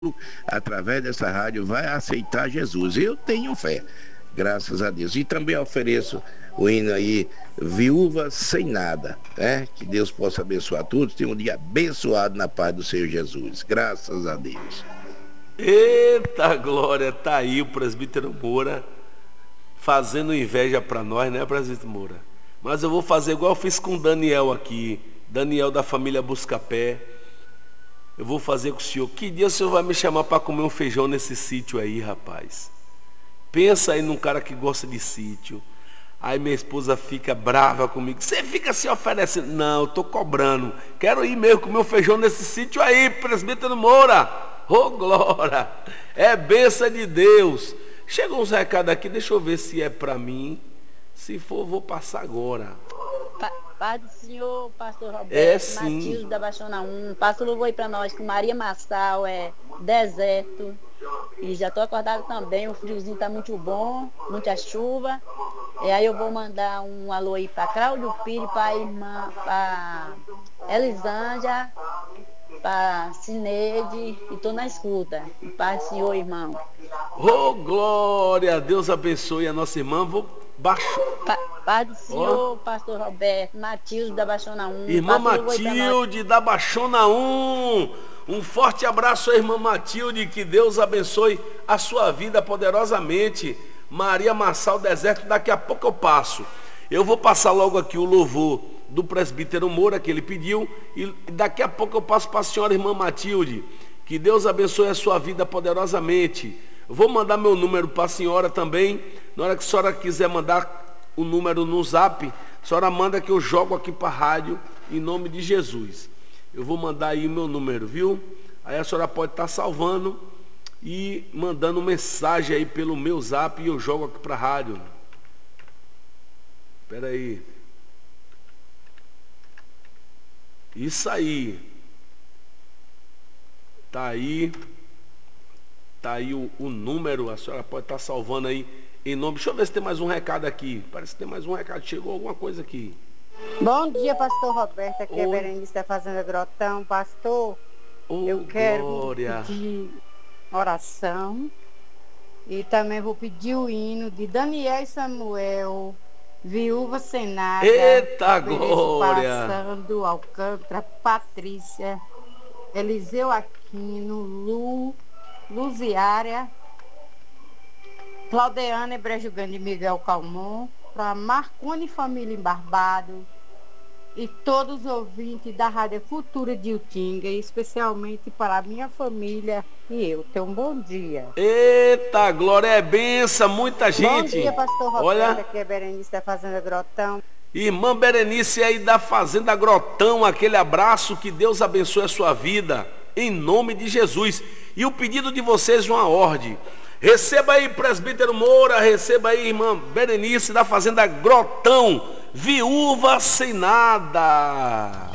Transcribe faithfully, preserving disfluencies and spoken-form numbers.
através dessa rádio, vai aceitar Jesus. Eu tenho fé, graças a Deus. E também ofereço o hino aí, Viúva Sem Nada, né? Que Deus possa abençoar todos. Tenha um dia abençoado na paz do Senhor Jesus. Graças a Deus. Eita glória, tá aí o presbítero Moura fazendo inveja para nós, né, presbítero Moura? Mas eu vou fazer igual eu fiz com Daniel aqui, Daniel da família Buscapé. Eu vou fazer com o senhor. Que dia o senhor vai me chamar para comer um feijão nesse sítio aí, rapaz? Pensa aí num cara que gosta de sítio. Aí minha esposa fica brava comigo. Você fica se oferecendo. Não, eu tô cobrando. Quero ir mesmo comer um feijão nesse sítio aí, presbítero Moura. Ô, oh, glória. É bênção de Deus. Chegou uns recados aqui, deixa eu ver se é para mim. Se for, vou passar agora. Pa Pai do Senhor, pastor Roberto, é, sim. Matilde da Baixona um, passa o louvor aí pra nós, que Maria Massal é deserto. E já tô acordado também, o friozinho tá muito bom, muita chuva. E aí eu vou mandar um alô aí pra Cláudio Pires, pra irmã, pra Elisângela, pra Cineide, e tô na escuta. Pai do Senhor, irmão. Ô, oh, glória, Deus abençoe a nossa irmã. Vou baixar. Pa Pai do Senhor, oh. pastor Roberto, Matilde da Baixona um. Irmã Matilde da Baixona um. Um forte abraço à irmã Matilde, que Deus abençoe a sua vida poderosamente. Maria Massal Deserto, daqui a pouco eu passo. Eu vou passar logo aqui o louvor do presbítero Moura, que ele pediu, e daqui a pouco eu passo para a senhora irmã Matilde. Que Deus abençoe a sua vida poderosamente. Eu vou mandar meu número para a senhora também. Na hora que a senhora quiser mandar o número no zap, a senhora manda que eu jogo aqui para a rádio, em nome de Jesus. Eu vou mandar aí o meu número, viu? Aí a senhora pode estar salvando e mandando mensagem aí pelo meu zap e eu jogo aqui para a rádio. Espera aí. Isso aí. Tá aí. Tá aí o, o número, a senhora pode estar salvando aí em nome. Deixa eu ver se tem mais um recado aqui. Parece que tem mais um recado. Chegou alguma coisa aqui. Bom dia, pastor Roberto. Aqui Oi. é Berenice da Fazenda Grotão. Pastor, oh, eu quero glória. pedir oração. E também vou pedir o hino de Daniel e Samuel, Viúva Sem Nada. Eita glória! Passando, Alcântara, Patrícia, Eliseu Aquino, Lu, Luziária, Claudeana Brejo Grande, Miguel Calmon, para Marconi Família em Barbado e todos os ouvintes da Rádio Cultura de Utinga, e especialmente para a minha família e eu. Tenham um bom dia. Eita, glória, é benção, muita gente. Bom dia, pastor Roberto. Olha, aqui é Berenice da Fazenda Grotão. Irmã Berenice aí da Fazenda Grotão, aquele abraço, que Deus abençoe a sua vida, em nome de Jesus. E o pedido de vocês, uma ordem. Receba aí, presbítero Moura, receba aí, irmã Berenice da Fazenda Grotão, Viúva Sem Nada.